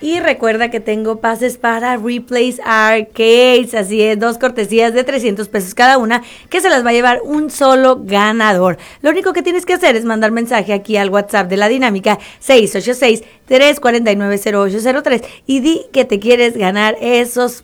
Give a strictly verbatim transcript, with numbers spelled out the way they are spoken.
Y recuerda que tengo pases para Replays Arcades, así es, dos cortesías de trescientos pesos cada una, que se las va a llevar un solo ganador. Lo único que tienes que hacer es mandar mensaje aquí al WhatsApp de la dinámica seis ocho seis, tres cuatro nueve, cero ocho cero tres y di que te quieres ganar esos